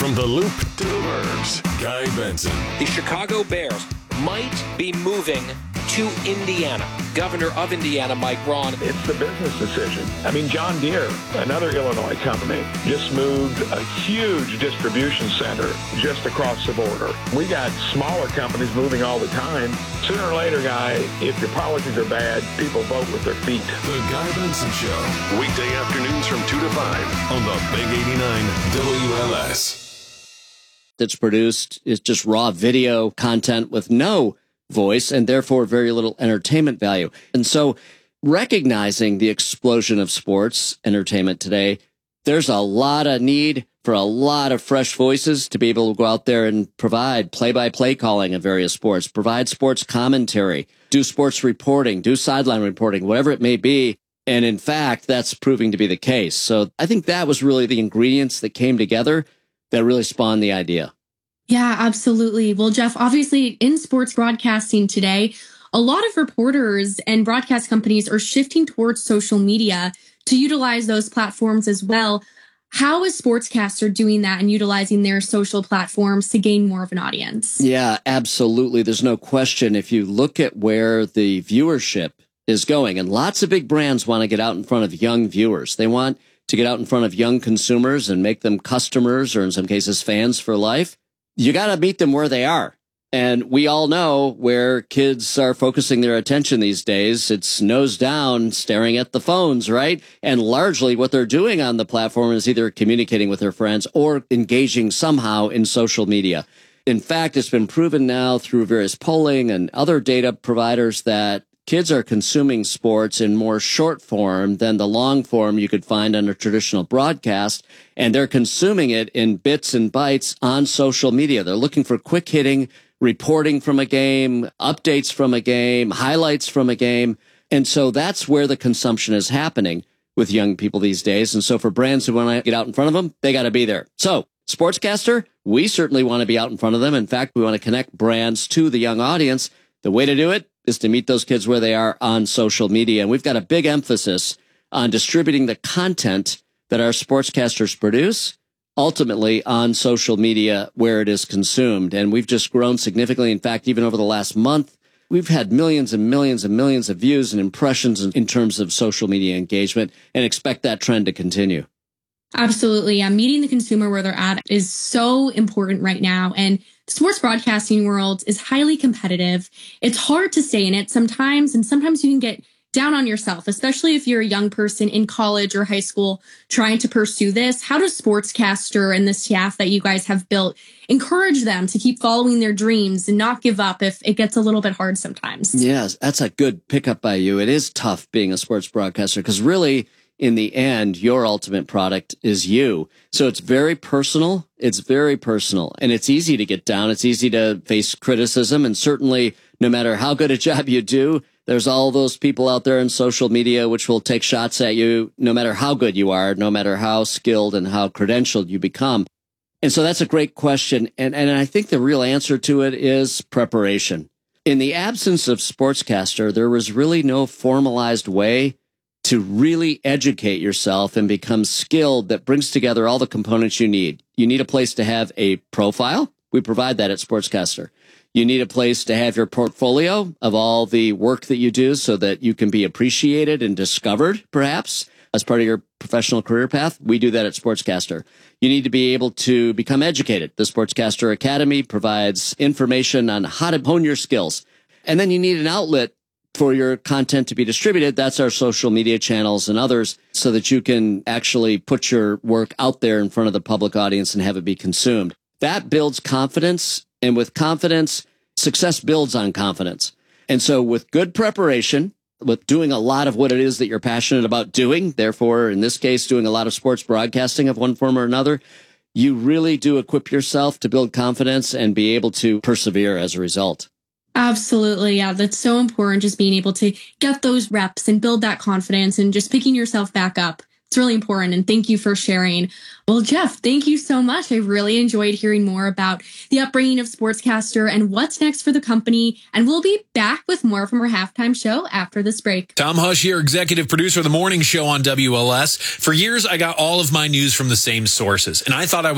From the Loop to the Burbs, Guy Benson. The Chicago Bears might be moving to Indiana. Governor of Indiana, Mike Braun. It's the business decision. I mean, John Deere, another Illinois company, just moved a huge distribution center just across the border. We got smaller companies moving all the time. Sooner or later, Guy, if your policies are bad, people vote with their feet. The Guy Benson Show. Weekday afternoons from 2 to 5 on the Big 89 WLS. That's produced is just raw video content with no voice and therefore very little entertainment value. And so recognizing the explosion of sports entertainment today, there's a lot of need for a lot of fresh voices to be able to go out there and provide play-by-play calling of various sports, provide sports commentary, do sports reporting, do sideline reporting, whatever it may be. And in fact, that's proving to be the case. So I think that was really the ingredients that came together that really spawned the idea. Yeah, absolutely. Well, Jeff, obviously in sports broadcasting today, a lot of reporters and broadcast companies are shifting towards social media to utilize those platforms as well. How is Sportscaster doing that and utilizing their social platforms to gain more of an audience? Yeah, absolutely. There's no question. If you look at where the viewership is going, and lots of big brands want to get out in front of young viewers. They want to get out in front of young consumers and make them customers or in some cases fans for life. You got to meet them where they are. And we all know where kids are focusing their attention these days. It's nose down, staring at the phones, right? And largely what they're doing on the platform is either communicating with their friends or engaging somehow in social media. In fact, it's been proven now through various polling and other data providers that kids are consuming sports in more short form than the long form you could find on a traditional broadcast, and they're consuming it in bits and bytes on social media. They're looking for quick hitting reporting from a game, updates from a game, highlights from a game. And so that's where the consumption is happening with young people these days. And so for brands who want to get out in front of them, they got to be there. So Sportscaster, we certainly want to be out in front of them. In fact, we want to connect brands to the young audience. The way to do it is to meet those kids where they are on social media. And we've got a big emphasis on distributing the content that our sportscasters produce, ultimately on social media where it is consumed. And we've just grown significantly. In fact, even over the last month, we've had millions and millions and millions of views and impressions in terms of social media engagement, and expect that trend to continue. Absolutely. Yeah. Meeting the consumer where they're at is so important right now. And the sports broadcasting world is highly competitive. It's hard to stay in it sometimes, and sometimes you can get down on yourself, especially if you're a young person in college or high school trying to pursue this. How does Sportscaster and the staff that you guys have built encourage them to keep following their dreams and not give up if it gets a little bit hard sometimes? Yes, that's a good pickup by you. It is tough being a sports broadcaster because really, in the end, your ultimate product is you. So it's very personal. It's very personal, and it's easy to get down. It's easy to face criticism. And certainly, no matter how good a job you do, there's all those people out there in social media which will take shots at you no matter how good you are, no matter how skilled and how credentialed you become. And so that's a great question. And I think the real answer to it is preparation. In the absence of Sportscaster, there was really no formalized way to really educate yourself and become skilled that brings together all the components you need. You need a place to have a profile. We provide that at Sportscaster. You need a place to have your portfolio of all the work that you do so that you can be appreciated and discovered, perhaps, as part of your professional career path. We do that at Sportscaster. You need to be able to become educated. The Sportscaster Academy provides information on how to hone your skills. And then you need an outlet for your content to be distributed. That's our social media channels and others, so that you can actually put your work out there in front of the public audience and have it be consumed. That builds confidence. And with confidence, success builds on confidence. And so with good preparation, with doing a lot of what it is that you're passionate about doing, therefore, in this case, doing a lot of sports broadcasting of one form or another, you really do equip yourself to build confidence and be able to persevere as a result. Absolutely. Yeah, that's so important. Just being able to get those reps and build that confidence and just picking yourself back up. It's really important. And thank you for sharing. Well, Jeff, thank you so much. I really enjoyed hearing more about the upbringing of Sportscaster and what's next for the company. And we'll be back with more from our halftime show after this break. Tom Hush here, executive producer of the morning show on WLS. For years, I got all of my news from the same sources, and I thought I was